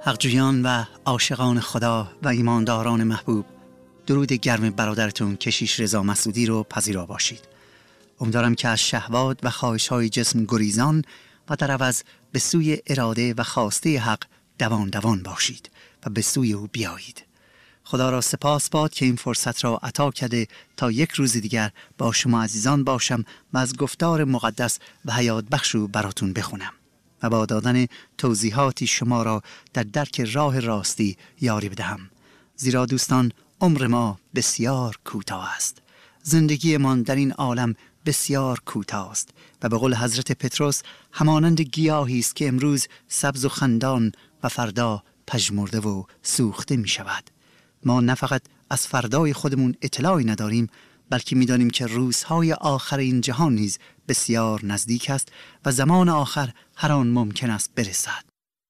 حقجویان و عاشقان خدا و ایمانداران محبوب، درود گرم برادرتون کشیش رضا مسعودی رو پذیرا باشید. امیدوارم که از شهوات و خواهش‌های جسم گریزان و در عوض به سوی اراده و خواسته حق دوان باشید و به سوی او بیایید. خدا را سپاس باد که این فرصت را عطا کرده تا یک روز دیگر با شما عزیزان باشم و از گفتار مقدس و حیات بخشو براتون بخونم و با دادن توضیحاتی شما را در درک راه راستی یاری بدهم. زیرا دوستان، عمر ما بسیار کوتاه است. زندگیمان در این عالم بسیار کوتاه است و به قول حضرت پتروس همانند گیاهی است که امروز سبز و خندان و فردا پژمرده و سوخته می شود. ما نه فقط از فردای خودمون اطلاعی نداریم، بلکه می دانیم که روزهای آخر این جهان نیز بسیار نزدیک است و زمان آخر هر آن ممکن است برسد.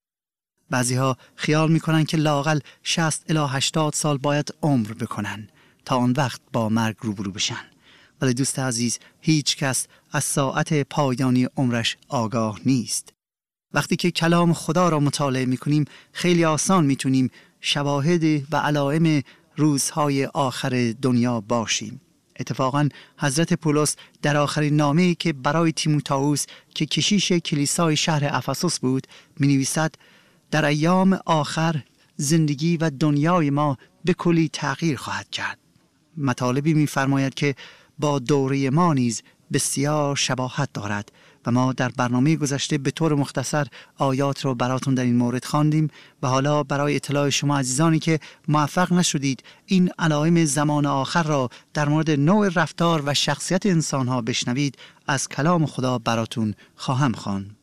بعضیها خیال می کنند که لااقل 60 الی 80 سال باید عمر بکنن تا آن وقت با مرگ روبرو بشن. ولی دوست عزیز، هیچ کس از ساعت پایانی عمرش آگاه نیست. وقتی که کلام خدا را مطالعه می کنیم خیلی آسان می تونیم شواهد و علائم روزهای آخر دنیا باشیم. اتفاقاً حضرت پولس در آخرین نامه‌ای که برای تیموتائوس که کشیش کلیسای شهر افسوس بود می‌نویسد: در ایام آخر زندگی و دنیای ما به کلی تغییر خواهد کرد. مطالبی می‌فرماید که با دوره ما نیز بسیار شباهت دارد و ما در برنامه گذشته به طور مختصر آیات رو براتون در این مورد خواندیم و حالا برای اطلاع شما عزیزانی که موفق نشدید این علائم زمان آخر را در مورد نوع رفتار و شخصیت انسان‌ها بشنوید، از کلام خدا براتون خواهم خواند.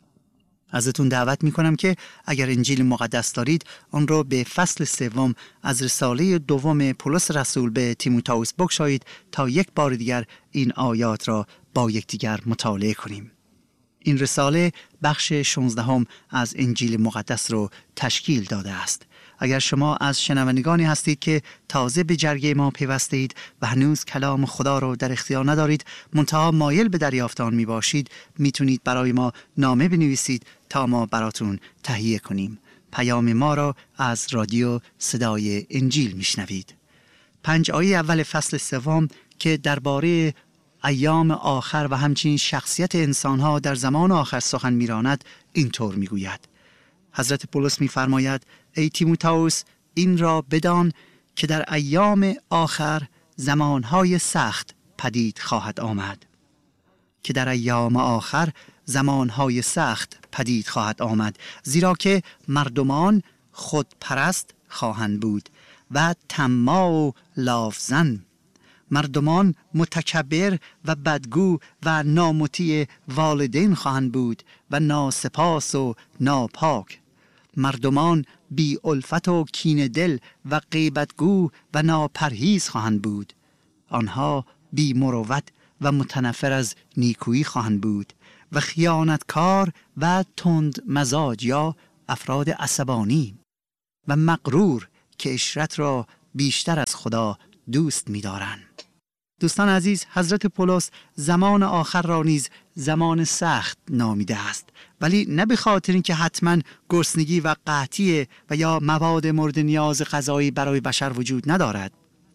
ازتون دعوت میکنم که اگر انجیل مقدس دارید آن را به فصل 3 از رساله دوم پولس رسول به تیموتائوس بگشایید تا یک بار دیگر این آیات را با یکدیگر مطالعه کنیم. این رساله بخش 16 از انجیل مقدس رو تشکیل داده است. اگر شما از شنوندگانی هستید که تازه به جرگه ما پیوسته اید و هنوز کلام خدا رو در اختیار ندارید، منتها مایل به دریافت آن می باشید، میتونید برای ما نامه بنویسید تا ما براتون تهیه کنیم. پیام ما را از رادیو صدای انجیل میشنوید. 5 آیه اول فصل 3 که درباره ایام آخر و همچنین شخصیت انسانها در زمان آخر سخن میراند اینطور میگوید. حضرت پولس میفرماید: ای تیموتائوس، این را بدان که در ایام آخر زمانهای سخت پدید خواهد آمد. که در ایام آخر زمانهای سخت پدید خواهد آمد، زیرا که مردمان خودپرست خواهند بود و طماع و لاوزن. مردمان متکبر و بدگو و نامطیع والدین خواهند بود و ناسپاس و ناپاک. مردمان بی الفت و کینه دل و غیبتگو و ناپرهیز خواهند بود. آنها بی مروت و متنفر از نیکویی خواهند بود و خیانتکار و تند مزاج یا افراد عصبانی و مغرور که عشرت را بیشتر از خدا دوست می‌دارند. دوستان عزیز، حضرت پولس زمان آخر را نیز زمان سخت نامیده است، ولی نه به خاطر اینکه حتما گرسنگی و قحطی و یا مواد مورد نیاز غذایی برای بشر وجود ندارد.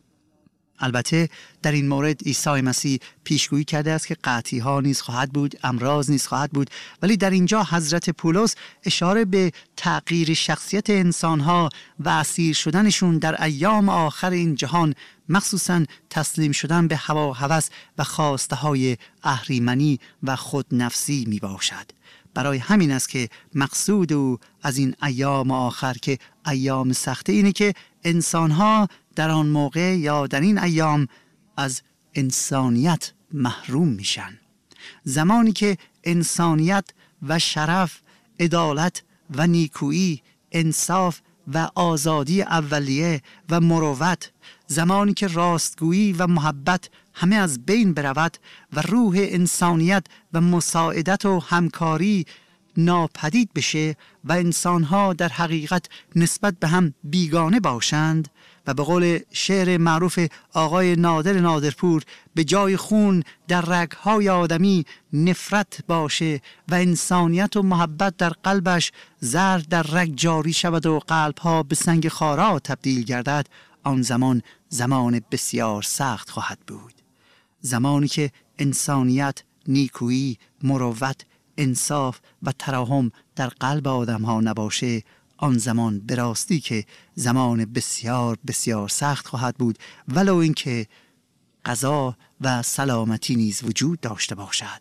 البته در این مورد عیسی مسیح پیشگویی کرده است که قحطی ها نیز خواهد بود، امراض نیز خواهد بود، ولی در اینجا حضرت پولس اشاره به تغییر شخصیت انسان ها و اسیر شدنشون در ایام آخر این جهان، مخصوصاً تسلیم شدن به هوا و هوس و خواسته های اهریمنی و خودنفسی می باشد. برای همین است که مقصود او از این ایام آخر که ایام سخته اینه که انسان‌ها در آن موقع یا در این ایام از انسانیت محروم میشن. زمانی که انسانیت و شرف، عدالت و نیکویی، انصاف و آزادی اولیه و مروت، زمانی که راستگویی و محبت همه از بین برود و روح انسانیت و مساعدت و همکاری ناپدید بشه و انسانها در حقیقت نسبت به هم بیگانه باشند و به قول شعر معروف آقای نادرپور به جای خون در رگ‌های آدمی نفرت باشه و انسانیت و محبت در قلبش زرد در رگ جاری شود و قلب‌ها به سنگ خارا تبدیل گردد، آن زمان بسیار سخت خواهد بود. زمانی که انسانیت، نیکویی، مروت، انصاف و تراحم در قلب آدم‌ها نباشه، آن زمان به راستی که زمان بسیار بسیار سخت خواهد بود، ولو اینکه قضا و سلامتی نیز وجود داشته باشد.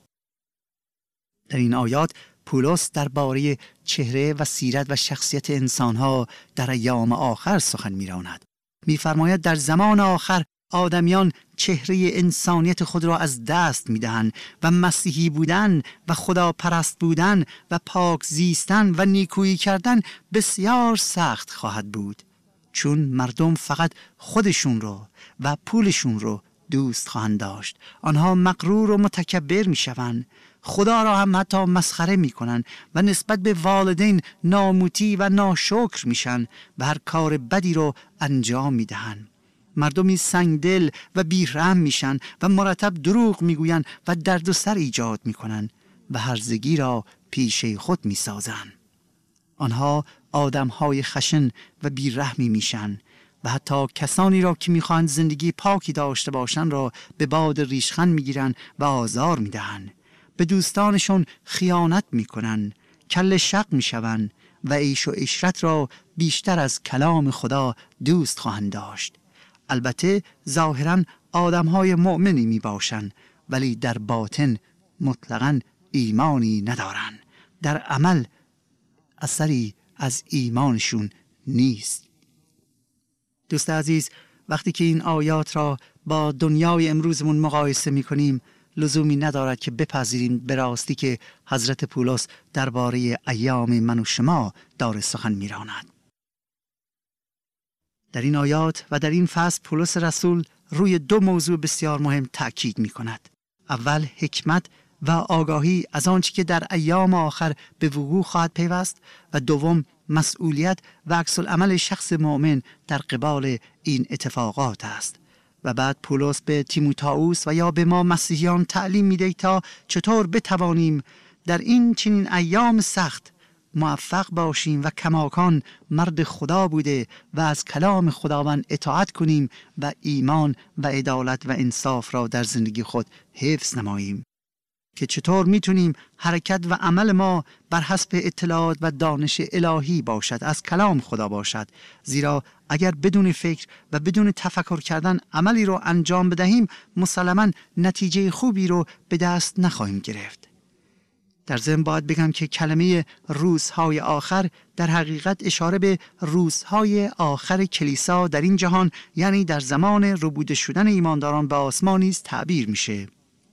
در این آیات پولس درباره چهره و سیرت و شخصیت انسان‌ها در ایام آخر سخن می‌راند. می‌فرماید در زمان آخر آدمیان چهره انسانیت خود را از دست می‌دهند و مسیحی بودن و خداپرست بودن و پاک زیستن و نیکویی کردن بسیار سخت خواهد بود، چون مردم فقط خودشون رو و پولشون رو دوست خواهند داشت. آنها مغرور و متکبر می‌شوند، خدا را هم حتی مسخره می‌کنند و نسبت به والدین نامطیع و ناشکر میشن و هر کار بدی رو انجام میدهند. مردمی سنگدل و بیرحم میشن و مرتب دروغ میگویند و درد و سر ایجاد میکنن و هرزگی را پیشه خود میسازن. آنها آدمهای خشن و بیرحمی میشن و حتی کسانی را که میخواهند زندگی پاکی داشته باشند را به باد ریشخند میگیرن و آزار میدهن. به دوستانشون خیانت میکنن، کله شق میشون و عیش و عشرت را بیشتر از کلام خدا دوست خواهند داشت. البته ظاهراً آدم‌های مؤمنی میباشند، ولی در باطن مطلقاً ایمانی ندارند. در عمل اثری از ایمانشون نیست. دوست عزیز، وقتی که این آیات را با دنیای امروزمون مقایسه می‌کنیم، لزومی ندارد که بپذیریم به راستی که حضرت پولس درباره ایام من و شما داره سخن می‌راند. در این آیات و در این فصل پولس رسول روی دو موضوع بسیار مهم تأکید می کند. اول حکمت و آگاهی از آنچه که در ایام آخر به وقوع خواهد پیوست و دوم مسئولیت و عکس العمل شخص مؤمن در قبال این اتفاقات است. و بعد پولس به تیموتائوس و یا به ما مسیحیان تعلیم میده تا چطور بتوانیم در این چنین ایام سخت موفق باشیم و کماکان مرد خدا بوده و از کلام خداوند اطاعت کنیم و ایمان و عدالت و انصاف را در زندگی خود حفظ نماییم. که چطور میتونیم حرکت و عمل ما بر حسب اطلاعات و دانش الهی باشد، از کلام خدا باشد. زیرا اگر بدون فکر و بدون تفکر کردن عملی رو انجام بدهیم، مسلماً نتیجه خوبی رو به دست نخواهیم گرفت. در ضمن باید بگم که کلمه روزهای آخر در حقیقت اشاره به روزهای آخر کلیسا در این جهان، یعنی در زمان ربوده شدن ایمانداران به آسمان نیز تعبیر میشه.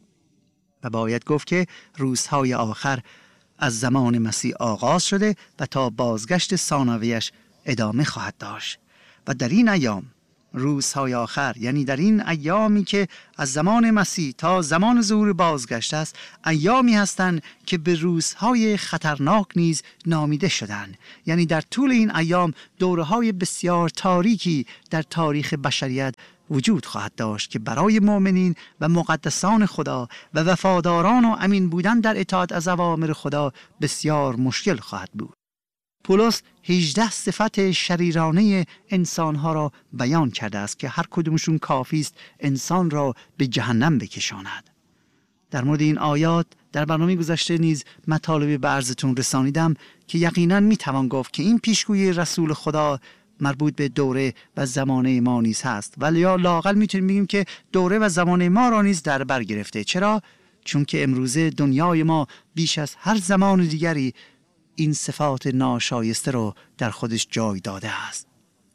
و باید گفت که روزهای آخر از زمان مسیح آغاز شده و تا بازگشت ثانویش ادامه خواهد داشت. و در این ایام، روزهای آخر، یعنی در این ایامی که از زمان مسیح تا زمان ظهور بازگشت است، ایامی هستند که به روزهای خطرناک نیز نامیده شدند. یعنی در طول این ایام دوره‌های بسیار تاریکی در تاریخ بشریت وجود خواهد داشت که برای مؤمنین و مقدسان خدا و وفاداران و امین بودن در اطاعت از اوامر خدا بسیار مشکل خواهد بود. پولس 18 صفت شریرانه انسانها را بیان کرده است که هر کدومشون کافی است انسان را به جهنم بکشاند. در مورد این آیات در برنامه گذشته نیز مطالبی به عرضتون رسانیدم که یقیناً میتوان گفت که این پیشگویی رسول خدا مربوط به دوره و زمانه ما نیز هست، ولی یا لااقل میتونیم بگیم که دوره و زمانه ما را نیز در بر گرفته. چرا؟ چون که امروزه دنیای ما بیش از هر زمان دیگری این صفات ناشایسته رو در خودش جای داده است.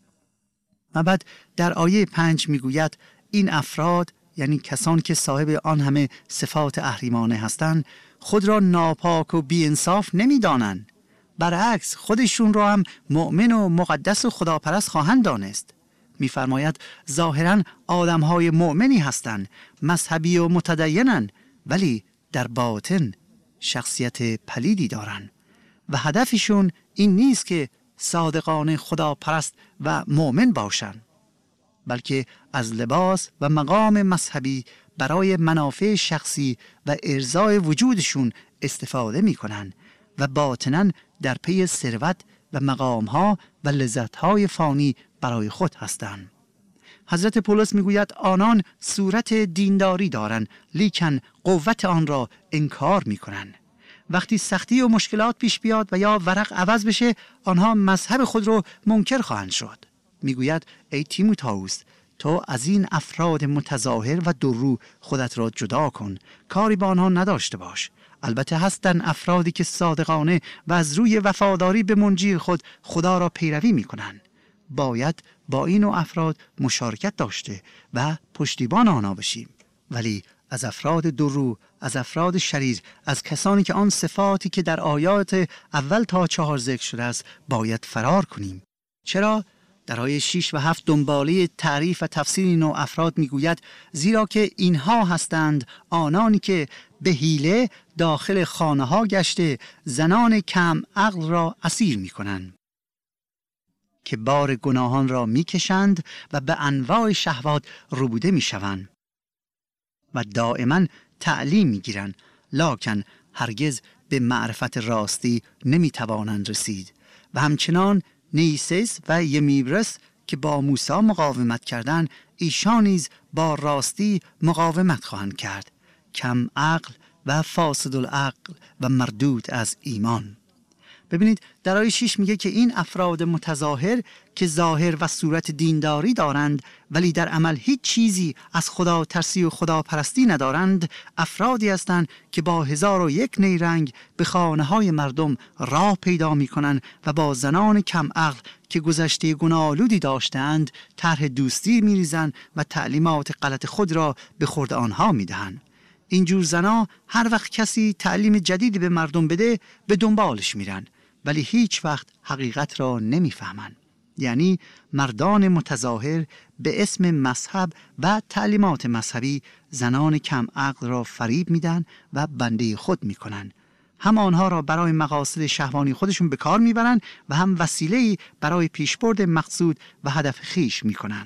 و بعد در آیه 5 میگوید این افراد، یعنی کسانی که صاحب آن همه صفات اهریمنه هستند، خود را ناپاک و بی‌انصاف نمیدانند. برعکس خودشون را هم مؤمن و مقدس و خداپرست خواهند دانست. می‌فرماید ظاهراً آدم‌های مؤمنی هستند، مذهبی و متدینند، ولی در باطن شخصیت پلیدی دارند و هدفشون این نیست که صادقانه خداپرست و مؤمن باشند. بلکه از لباس و مقام مذهبی برای منافع شخصی و ارضای وجودشون استفاده میکنن و باطناً در پی ثروت و مقامها و لذتهای فانی برای خود هستند. حضرت پولس میگوید آنان صورت دینداری دارند لیکن قوت آن را انکار میکنند. وقتی سختی و مشکلات پیش بیاد و یا ورق عوض بشه، آنها مذهب خود رو منکر خواهند شد. میگوید ای تیموتائوس، تو از این افراد متظاهر و درو خودت را جدا کن، کاری با آنها نداشته باش. البته هستند افرادی که صادقانه و از روی وفاداری به منجی خود خدا را پیروی میکنند. باید با این نوع افراد مشارکت داشته و پشتیبان آنها بشیم. ولی از افراد درو، از افراد شریر، از کسانی که آن صفاتی که در آیات اول تا 4 ذکر شده است باید فرار کنیم. چرا؟ در آیه 6 و 7 دنباله تعریف و تفسیر این نوع افراد میگوید زیرا که اینها هستند آنانی که به حیله داخل خانه ها گشته زنان کم عقل را اسیر میکنند، که بار گناهان را میکشند و به انواع شهوات ربوده میشوند و دائما تعلیم میگیرند، لکن هرگز به معرفت راستی نمیتوانند رسید. و همچنان نیسیس و یمیبرس که با موسی مقاومت کردند، ایشان نیز با راستی مقاومت خواهند کرد. کم عقل و فاسد العقل و مردود از ایمان. ببینید در آیه 6 میگه که این افراد متظاهر که ظاهر و صورت دینداری دارند ولی در عمل هیچ چیزی از خدا ترسی و خدا پرستی ندارند، افرادی هستند که با 1001 نیرنگ به خانه‌های مردم راه پیدا میکنند و با زنان کم عقل که گذشته گناه‌آلودی داشتند طرح دوستی میریزند و تعلیمات غلط خود را به خورد آنها میدهند. اینجور زنا هر وقت کسی تعلیم جدیدی به مردم بده به دنبالش میرن، ولی هیچ وقت حقیقت را نمیفهمن. یعنی مردان متظاهر به اسم مذهب و تعلیمات مذهبی زنان کم عقل را فریب میدن و بنده خود میکنن. هم آنها را برای مقاصد شهوانی خودشون به کار میبرن و هم وسیله‌ای برای پیشبرد مقصود و هدف خیش میکنن.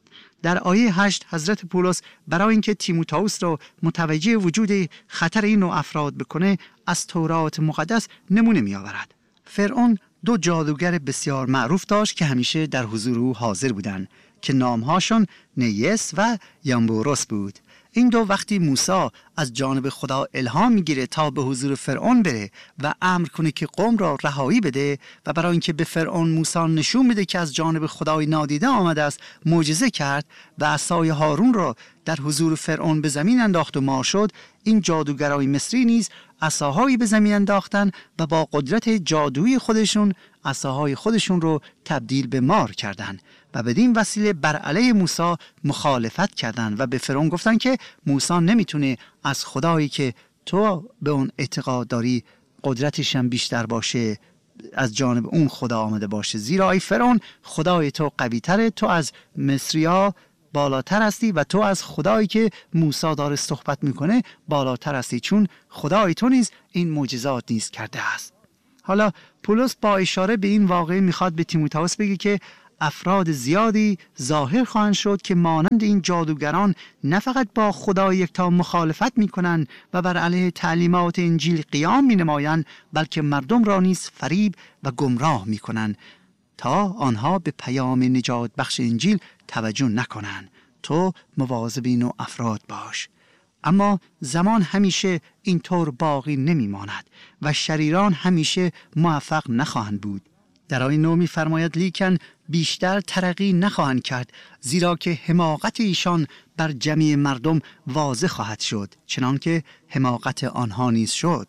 در آیه 8 حضرت پولس برای اینکه تیموتائوس را متوجه وجود خطر این نوع افراد بکنه از تورات مقدس نمونه می آورد. فرعون 2 جادوگر بسیار معروف داشت که همیشه در حضور او حاضر بودند که نامهاشون نیس و یامبوروس بود. این 2 وقتی موسی از جانب خدا الهام میگیره تا به حضور فرعون بره و امر کنه که قوم را رهایی بده و برای اینکه به فرعون موسی نشون بده که از جانب خدای نادیده آمده است، معجزه کرد و عصای هارون را در حضور فرعون به زمین انداخت و مار شد، این جادوگرای مصری نیز عصاهایی به زمین انداختن و با قدرت جادویی خودشون عصاهای خودشون رو تبدیل به مار کردند و بدین وسیله بر علیه موسی مخالفت کردند و به فرعون گفتن که موسی نمیتونه از خدایی که تو به اون اعتقاد داری قدرتش هم بیشتر باشه از جانب اون خدا آمده باشه، زیرا ای فرعون خدای تو قوی تره، تو از مصری‌ها بالاتر هستی و تو از خدایی که موسی داره صحبت میکنه بالاتر هستی، چون خدای تو نیز این معجزات نیز کرده است. حالا پولس با اشاره به این واقعه میخواد به تیموتائوس بگه که افراد زیادی ظاهر خواهند شد که مانند این جادوگران نه فقط با خدای یکتا مخالفت میکنند و بر علیه تعلیمات انجیل قیام مینمایند، بلکه مردم را نیز فریب و گمراه میکنند تا آنها به پیام نجات بخش انجیل توجه نکنند. تو مواظب این نوع افراد باش. اما زمان همیشه اینطور باقی نمیماند و شریران همیشه موفق نخواهند بود. در آیه 9 می‌فرماید لیکن بیشتر ترقی نخواهند کرد، زیرا که حماقت ایشان بر جمعی مردم واضح خواهد شد، چنان که حماقت آنها نیز شد.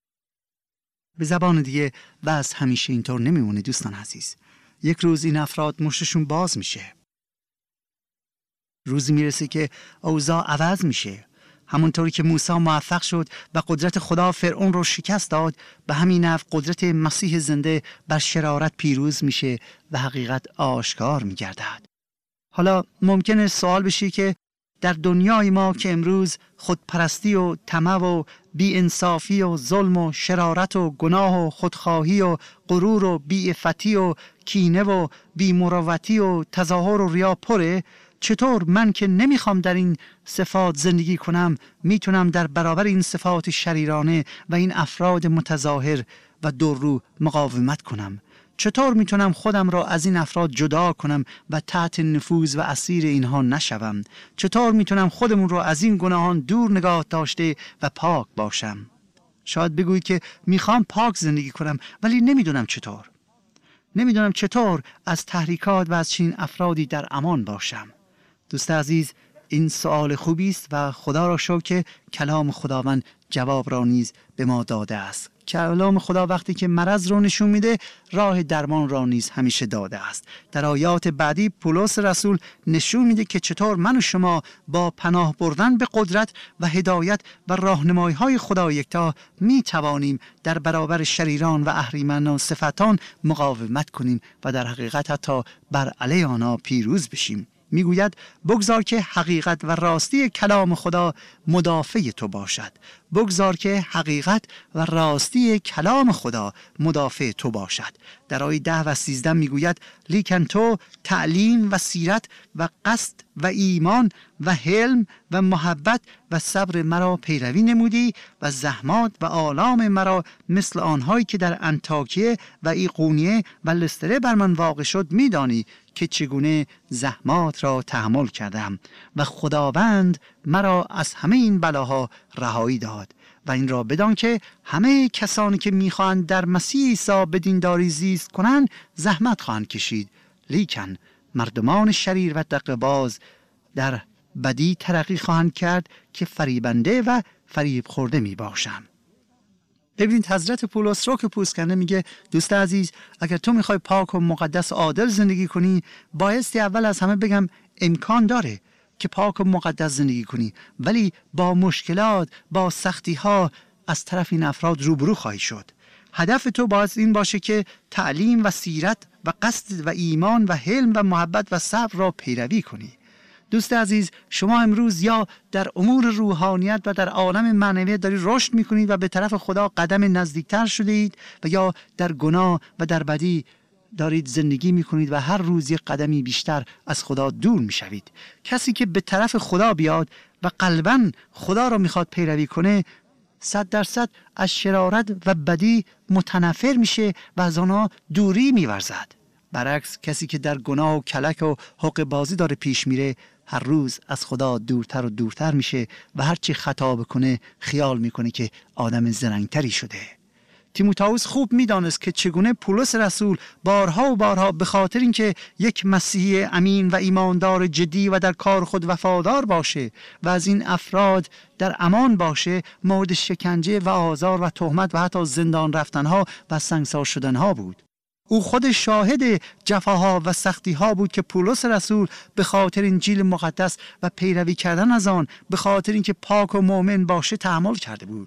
به زبان دیگه وضع همیشه اینطور نمیمونه دوستان عزیز. یک روز این افراد مشتشون باز میشه. روزی میرسه که اوضاع عوض میشه. همونطوری که موسی موفق شد و قدرت خدا فرعون رو شکست داد، به همین نحو قدرت مسیح زنده بر شرارت پیروز میشه و حقیقت آشکار میگردد. حالا ممکنه سوال بشه که در دنیای ما که امروز خودپرستی و طمع و بی‌انصافی و ظلم و شرارت و گناه و خودخواهی و غرور و بی‌عفتی و کینه و بی‌مروتی و تظاهر و ریا پره، چطور من که نمیخوام در این صفات زندگی کنم میتونم در برابر این صفات شریرانه و این افراد متظاهر و دورو مقاومت کنم؟ چطور میتونم خودم را از این افراد جدا کنم و تحت نفوذ و اسیر اینها نشوم؟ چطور میتونم خودمون را از این گناهان دور نگاه داشته و پاک باشم؟ شاید بگویید که میخوام پاک زندگی کنم ولی نمیدونم چطور. نمیدونم چطور از تحریکات و از چنین افرادی در امان باشم. دوست عزیز، این سوال خوبی است و خدا را شکر که کلام خداوند جواب را نیز به ما داده است. کلام خدا وقتی که مرض رو نشون میده، راه درمان را نیز همیشه داده است. در آیات بعدی پولس رسول نشون میده که چطور من و شما با پناه بردن به قدرت و هدایت و راهنمایی های خدا یکتا می توانیم در برابر شریران و اهریمنان صفتان مقاومت کنیم و در حقیقت حتی بر علیه آنها پیروز بشیم. میگوید بگذار که حقیقت و راستی کلام خدا مدافع تو باشد. بگذار که حقیقت و راستی کلام خدا مدافع تو باشد. در آیه 10 و 13 میگوید لیکن تو تعلیم و سیرت و قصد و ایمان و حلم و محبت و صبر مرا پیروی نمودی و زحمات و آلام مرا مثل آنهایی که در انطاکیه و ایقونیه و لستره بر من واقع شد میدانی که چگونه زحمات را تحمل کردم و خداوند مرا از همه این بلاها رهایی داد. و این را بدان که همه کسانی که میخواهند در مسیح عیسی به دینداری زیست کنند زحمت خواهند کشید، لیکن مردمان شریر و دقه‌باز در بدی ترقی خواهند کرد که فریبنده و فریب خورده می باشند. ببینید حضرت پولس رو که پوست کنده میگه دوست عزیز، اگر تو میخوای پاک و مقدس و عادل زندگی کنی، بایستی اول از همه بگم امکان داره که پاک و مقدس زندگی کنی، ولی با مشکلات، با سختی ها از طرف این افراد روبرو خواهی شد. هدف تو باید این باشه که تعلیم و سیرت و قصد و ایمان و حلم و محبت و صبر را پیروی کنی. دوست عزیز، شما امروز یا در امور روحانیت و در عالم معنویت دارید رشد میکنید و به طرف خدا قدم نزدیکتر شده اید، و یا در گناه و در بدی دارید زندگی میکنید و هر روز یک قدمی بیشتر از خدا دور میشوید. کسی که به طرف خدا بیاد و قلباً خدا را میخواد پیروی کنه 100% از شرارت و بدی متنفر میشه و از آنها دوری میورزد. برعکس کسی که در گناه و کلک و حق بازی داره پیش میره هر روز از خدا دورتر و دورتر میشه و هرچی خطا بکنه خیال میکنه که آدم زرنگتری شده. تیموتائوس خوب میدانست که چگونه پولس رسول بارها و بارها به خاطر اینکه یک مسیحی امین و ایماندار جدی و در کار خود وفادار باشه و از این افراد در امان باشه، مورد شکنجه و آزار و تهمت و حتی زندان رفتنها و سنگسار شدنها بود. او خود شاهد جفاها و سختیها بود که پولس رسول به خاطر انجیل مقدس و پیروی کردن از آن، به خاطر اینکه پاک و مؤمن باشه تحمل کرده بود.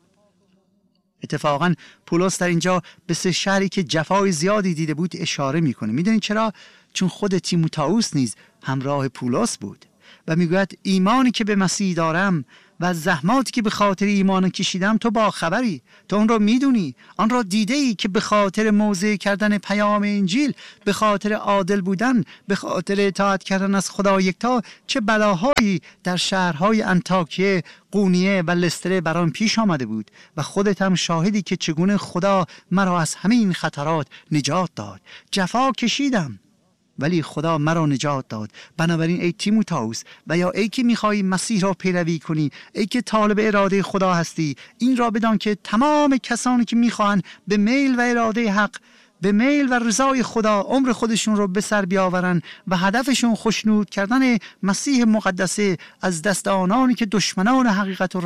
اتفاقا پولس در اینجا به 3 شهری که جفای زیادی دیده بود اشاره میکنه. میدونید چرا؟ چون خود تیموتائوس نیز همراه پولس بود و میگوید ایمانی که به مسیح دارم و زحماتی که به خاطر ایمان کشیدم تو با خبری، تو اون را میدونی، آن را دیده ای که به خاطر موضع کردن پیام انجیل، به خاطر عادل بودن، به خاطر اطاعت کردن از خدا یکتا چه بلاهایی در شهرهای انطاکیه، قونیه و لستره برام پیش آمده بود و خودت هم شاهدی که چگونه خدا مرا از همه این خطرات نجات داد. جفا کشیدم ولی خدا مرا نجات داد. بنابراین ای تیموتائوس و یا ای که میخوایی مسیح را پیروی کنی، ای که طالب اراده خدا هستی، این را بدان که تمام کسانی که میخوان به میل و اراده حق، به میل و رضای خدا عمر خودشون رو به سر بیاورن و هدفشون خوشنود کردن مسیح مقدسه از دست آنانی که دشمنان حقیقت و